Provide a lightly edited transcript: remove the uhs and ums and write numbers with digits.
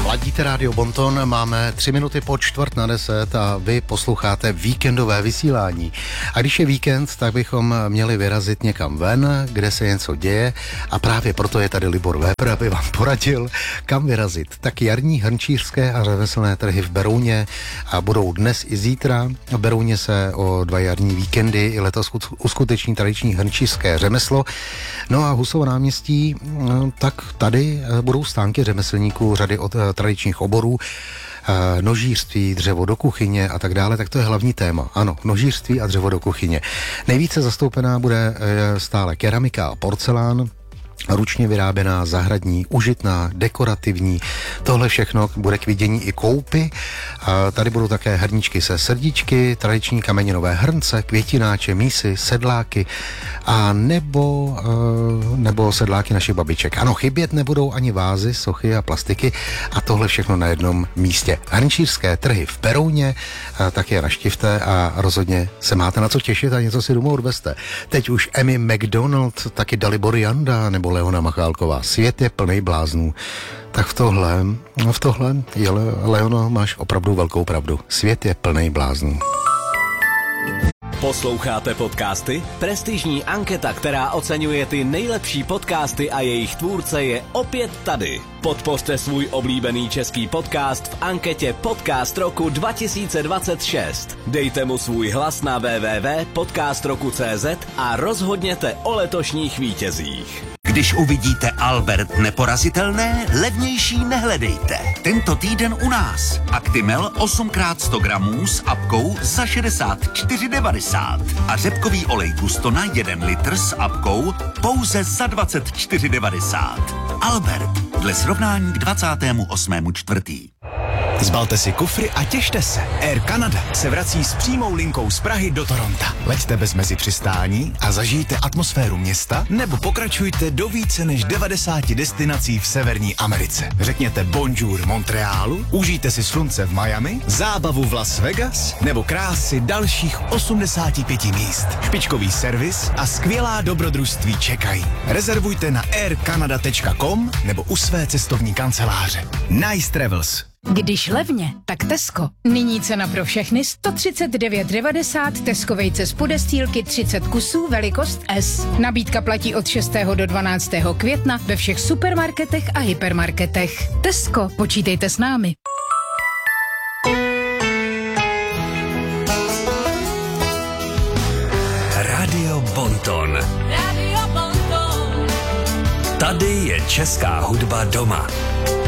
Ladíte rádio Bonton, máme 3 minuty po 9:45 a vy posloucháte víkendové vysílání. A když je víkend, tak bychom měli vyrazit někam ven, kde se něco děje a právě proto je tady Libor Weber, aby vám poradil, kam vyrazit. Tak jarní hrnčířské a řemeslné trhy v Berouně a budou dnes i zítra. V Berouně se o 2 jarní víkendy i letos uskuteční tradiční hrnčířské řemeslo. No a Husovo náměstí, tak tady budou stánky řemeslníků řady od tradičních oborů, nožířství, dřevo do kuchyně a tak dále, tak to je hlavní téma. Ano, nožířství a dřevo do kuchyně. Nejvíce zastoupená bude stále keramika a porcelán, ručně vyráběná, zahradní, užitná, dekorativní. Tohle všechno bude k vidění i koupy. A tady budou také hrníčky se srdíčky, tradiční kameninové hrnce, květináče, mísy, sedláky a nebo sedláky našich babiček. Ano, chybět nebudou ani vázy, sochy a plastiky a tohle všechno na jednom místě. Hrnčířské trhy v Berouně, tak je navštivte a rozhodně se máte na co těšit a něco si domů odveste. Teď už Emmy McDonald, taky Dalibor Janda nebo Leona Machálková. Svět je plnej bláznů. Tak v tohle, Leono, máš opravdu velkou pravdu. Svět je plnej bláznů. Posloucháte podcasty? Prestižní anketa, která oceňuje ty nejlepší podcasty a jejich tvůrce, je opět tady. Podpořte svůj oblíbený český podcast v anketě Podcast roku 2026. Dejte mu svůj hlas na www.podcastroku.cz a rozhodněte o letošních vítězích. Když uvidíte Albert neporazitelné, levnější nehledejte. Tento týden u nás. Actimel 8x100 gramů s apkou za 64,90 a řepkový olej Gustona 1 litr s apkou pouze za 24,90. Albert, dle srovnání k 28.4. Zbalte si kufry a těšte se. Air Canada se vrací s přímou linkou z Prahy do Toronta. Leďte bez mezi přistání a zažijte atmosféru města, nebo pokračujte do více než 90 destinací v Severní Americe. Řekněte bonjour Montrealu, užijte si slunce v Miami, zábavu v Las Vegas, nebo krásy dalších 85 míst. Špičkový servis a skvělá dobrodružství čekají. Rezervujte na aircanada.com nebo u své cestovní kanceláře. Nice Travels. Když levně, tak Tesco. Nyní cena pro všechny 139,90, Tesco vejce z podestýlky 30 kusů, velikost S. Nabídka platí od 6. do 12. května ve všech supermarketech a hypermarketech. Tesco, počítejte s námi. Radio Bonton. Radio Bonton. Tady je česká hudba doma.